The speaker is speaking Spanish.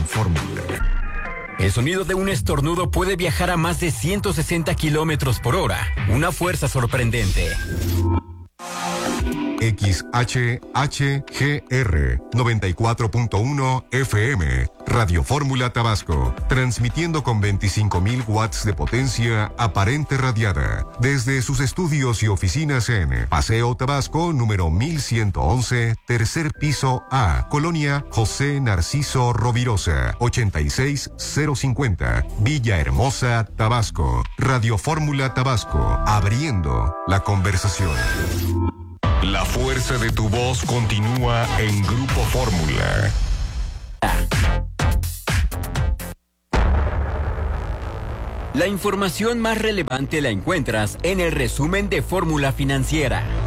Fórmula. El sonido de un estornudo puede viajar a más de 160 kilómetros por hora. Una fuerza sorprendente. XHHGR 94.1 FM, Radio Fórmula Tabasco, transmitiendo con 25.000 watts de potencia aparente radiada, desde sus estudios y oficinas en Paseo Tabasco, número 1111, tercer piso A, Colonia José Narciso Rovirosa, 86050, Villahermosa, Tabasco. Radio Fórmula Tabasco, abriendo la conversación. La fuerza de tu voz continúa en Grupo Fórmula. La información más relevante la encuentras en el resumen de Fórmula Financiera.